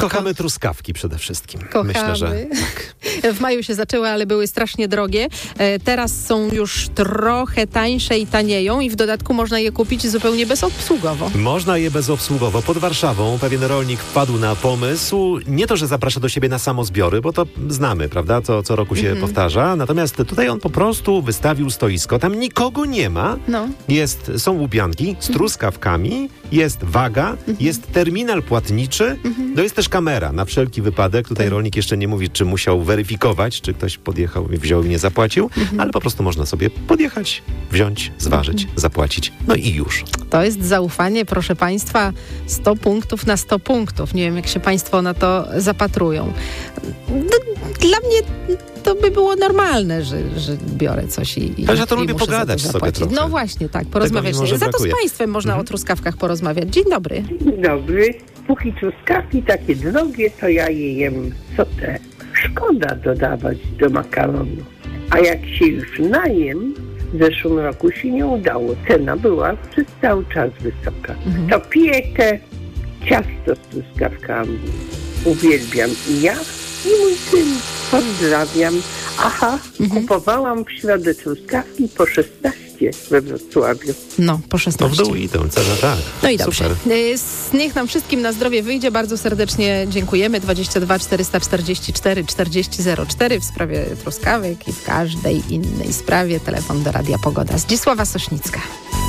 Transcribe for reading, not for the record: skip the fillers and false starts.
Kochamy truskawki przede wszystkim. Kochamy. Myślę, że tak. W maju się zaczęły, ale były strasznie drogie. Teraz są już trochę tańsze i tanieją i w dodatku można je kupić zupełnie bezobsługowo. Można je bezobsługowo. Pod Warszawą pewien rolnik wpadł na pomysł, nie to, że zaprasza do siebie na samozbiory, bo to znamy, prawda? To co roku się powtarza. Natomiast tutaj on po prostu wystawił stoisko. Tam nikogo nie ma. No. Są łubianki z truskawkami, jest waga, jest terminal płatniczy, no jest też kamera na wszelki wypadek. Tutaj rolnik jeszcze nie mówi, czy musiał weryfikować, czy ktoś podjechał, wziął i nie zapłacił, ale po prostu można sobie podjechać, wziąć, zważyć, zapłacić. No i już. To jest zaufanie, proszę Państwa, 100 punktów na 100 punktów. Nie wiem, jak się Państwo na to zapatrują. Dla mnie to by było normalne, że biorę coś i ale ja to i lubię muszę pogadać za to sobie zapłacić. trochę. No właśnie, tak, porozmawiać. może Za to brakuje. z Państwem można o truskawkach porozmawiać. Dzień dobry. Dzień dobry. Póki truskawki takie drogie, to ja je jem. Co te? Szkoda dodawać do makaronu. A jak się już najem, w zeszłym roku się nie udało. Cena była przez cały czas wysoka. To piekę, ciasto z truskawkami. Uwielbiam i ja, i mój syn. Pozdrawiam. Kupowałam w środę truskawki po 16 we Wrocławiu. No, po No 16. w dół idą, cena tak. No i dobrze. Super. Niech nam wszystkim na zdrowie wyjdzie. Bardzo serdecznie dziękujemy. 22 444 4004 w sprawie truskawek i w każdej innej sprawie. Telefon do Radia Pogoda. Zdzisława Sośnicka.